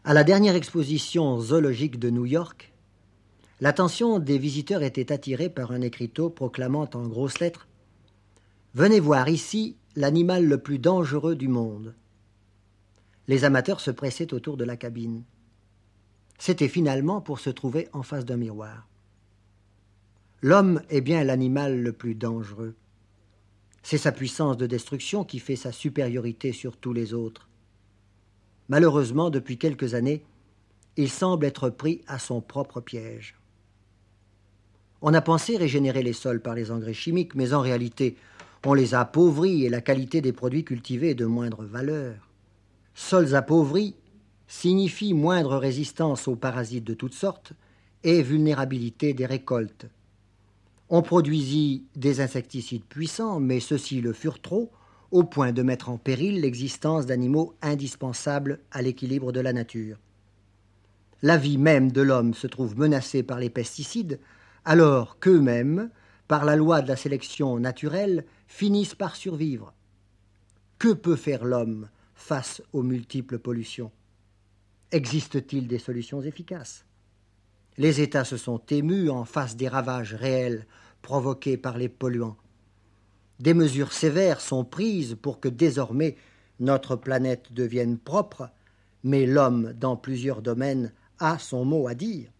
À la dernière exposition zoologique de New York, l'attention des visiteurs était attirée par un écriteau proclamant en grosses lettres « Venez voir ici l'animal le plus dangereux du monde ». Les amateurs se pressaient autour de la cabine. C'était finalement pour se trouver en face d'un miroir. L'homme est bien l'animal le plus dangereux. C'est sa puissance de destruction qui fait sa supériorité sur tous les autres. Malheureusement, depuis quelques années, il semble être pris à son propre piège. On a pensé régénérer les sols par les engrais chimiques, mais en réalité, on les a appauvris et la qualité des produits cultivés est de moindre valeur. Sols appauvris signifie moindre résistance aux parasites de toutes sortes et vulnérabilité des récoltes. On produisit des insecticides puissants, mais ceux-ci le furent trop, au point de mettre en péril l'existence d'animaux indispensables à l'équilibre de la nature. La vie même de l'homme se trouve menacée par les pesticides, alors qu'eux-mêmes, par la loi de la sélection naturelle, finissent par survivre. Que peut faire l'homme face aux multiples pollutions ? Existe-t-il des solutions efficaces ? Les États se sont émus en face des ravages réels provoqués par les polluants. Des mesures sévères sont prises pour que désormais notre planète devienne propre, mais l'homme, dans plusieurs domaines, a son mot à dire.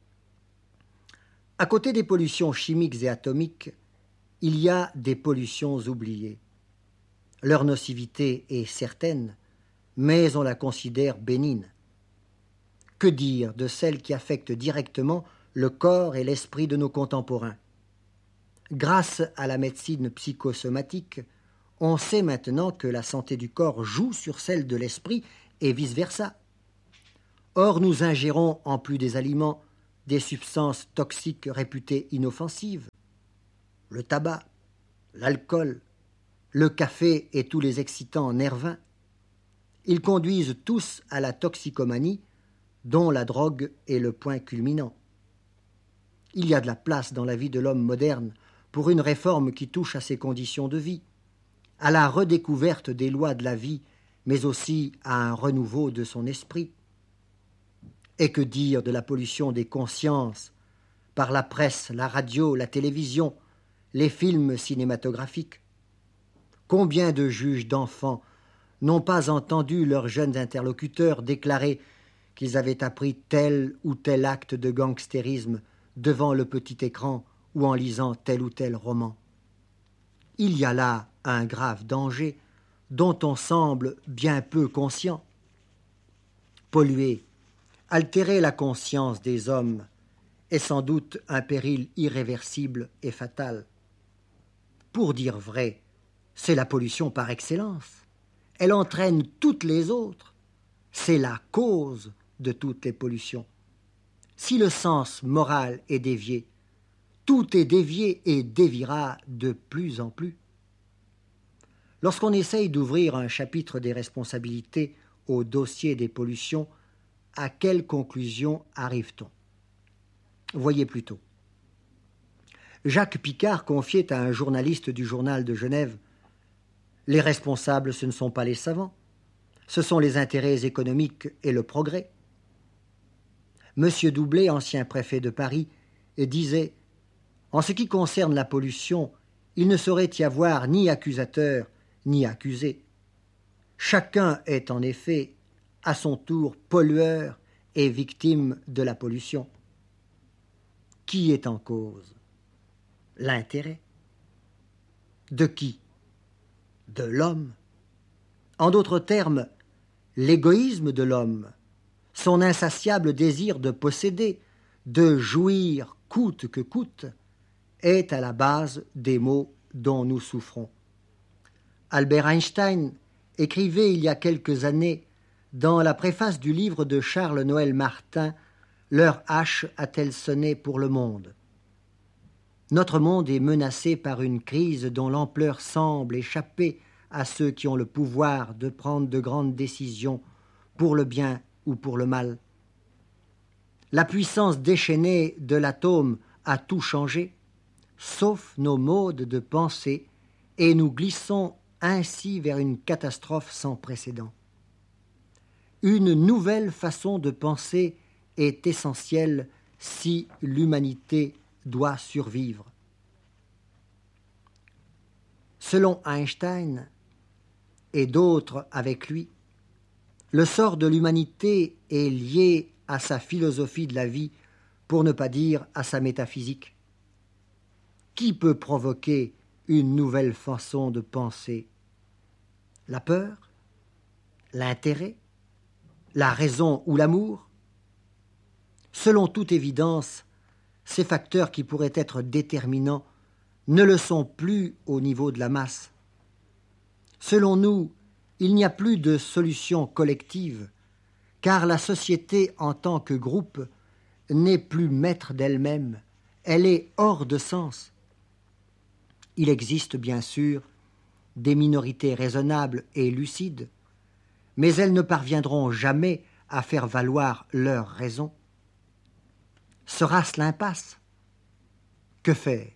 À côté des pollutions chimiques et atomiques, il y a des pollutions oubliées. Leur nocivité est certaine, mais on la considère bénigne. Que dire de celles qui affectent directement le corps et l'esprit de nos contemporains ? Grâce à la médecine psychosomatique, on sait maintenant que la santé du corps joue sur celle de l'esprit et vice-versa. Or, nous ingérons, en plus des aliments, des substances toxiques réputées inoffensives. Le tabac, l'alcool, le café et tous les excitants nervins. Ils conduisent tous à la toxicomanie, dont la drogue est le point culminant. Il y a de la place dans la vie de l'homme moderne pour une réforme qui touche à ses conditions de vie, à la redécouverte des lois de la vie, mais aussi à un renouveau de son esprit. Et que dire de la pollution des consciences par la presse, la radio, la télévision, les films cinématographiques ? Combien de juges d'enfants n'ont pas entendu leurs jeunes interlocuteurs déclarer qu'ils avaient appris tel ou tel acte de gangstérisme devant le petit écran ou en lisant tel ou tel roman. Il y a là un grave danger dont on semble bien peu conscient. Polluer, altérer la conscience des hommes est sans doute un péril irréversible et fatal. Pour dire vrai, c'est la pollution par excellence. Elle entraîne toutes les autres. C'est la cause de toutes les pollutions. Si le sens moral est dévié, tout est dévié et déviera de plus en plus. Lorsqu'on essaye d'ouvrir un chapitre des responsabilités au dossier des pollutions, à quelle conclusion arrive-t-on ? Voyez plutôt. Jacques Picard confiait à un journaliste du journal de Genève « Les responsables, ce ne sont pas les savants, ce sont les intérêts économiques et le progrès. » Monsieur Doublet, ancien préfet de Paris, disait « En ce qui concerne la pollution, il ne saurait y avoir ni accusateur ni accusé. Chacun est en effet, à son tour, pollueur et victime de la pollution. Qui est en cause ? L'intérêt. De qui ? De l'homme. En d'autres termes, l'égoïsme de l'homme, son insatiable désir de posséder, de jouir coûte que coûte, est à la base des maux dont nous souffrons. Albert Einstein écrivait il y a quelques années, dans la préface du livre de Charles-Noël Martin, « L'heure H a-t-elle sonné pour le monde ?» Notre monde est menacé par une crise dont l'ampleur semble échapper à ceux qui ont le pouvoir de prendre de grandes décisions pour le bien ou pour le mal. La puissance déchaînée de l'atome a tout changé, sauf nos modes de pensée, et nous glissons ainsi vers une catastrophe sans précédent. Une nouvelle façon de penser est essentielle si l'humanité doit survivre. Selon Einstein et d'autres avec lui, le sort de l'humanité est lié à sa philosophie de la vie, pour ne pas dire à sa métaphysique. Qui peut provoquer une nouvelle façon de penser? La peur? L'intérêt? La raison ou l'amour? Selon toute évidence, ces facteurs qui pourraient être déterminants ne le sont plus au niveau de la masse. Selon nous, il n'y a plus de solution collective, car la société en tant que groupe n'est plus maître d'elle-même, elle est hors de sens. Il existe bien sûr des minorités raisonnables et lucides, mais elles ne parviendront jamais à faire valoir leur raison. Sera-ce l'impasse? Que faire?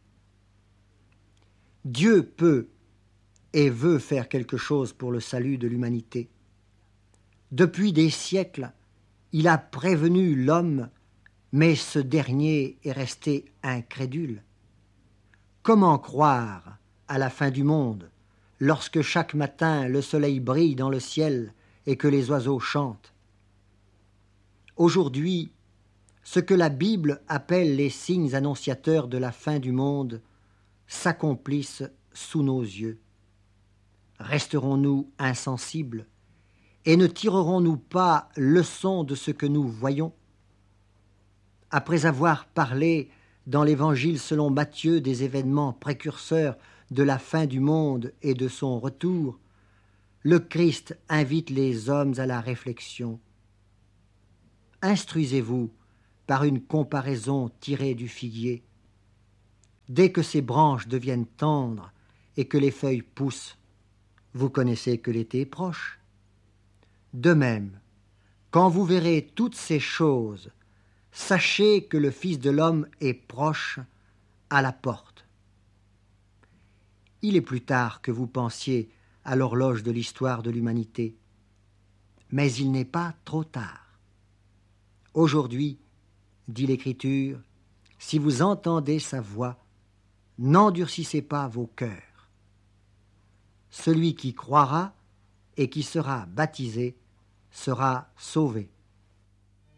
Dieu peut et veut faire quelque chose pour le salut de l'humanité. Depuis des siècles, il a prévenu l'homme, mais ce dernier est resté incrédule. Comment croire à la fin du monde lorsque chaque matin le soleil brille dans le ciel et que les oiseaux chantent? Aujourd'hui, ce que la Bible appelle les signes annonciateurs de la fin du monde s'accomplissent sous nos yeux. Resterons-nous insensibles et ne tirerons-nous pas leçon de ce que nous voyons? Après avoir parlé dans l'Évangile selon Matthieu des événements précurseurs de la fin du monde et de son retour, le Christ invite les hommes à la réflexion. Instruisez-vous par une comparaison tirée du figuier. Dès que ses branches deviennent tendres et que les feuilles poussent, vous connaissez que l'été est proche. De même, quand vous verrez toutes ces choses, sachez que le Fils de l'homme est proche, à la porte. Il est plus tard que vous pensiez à l'horloge de l'histoire de l'humanité, mais il n'est pas trop tard. Aujourd'hui, dit l'Écriture, si vous entendez sa voix, n'endurcissez pas vos cœurs. Celui qui croira et qui sera baptisé sera sauvé.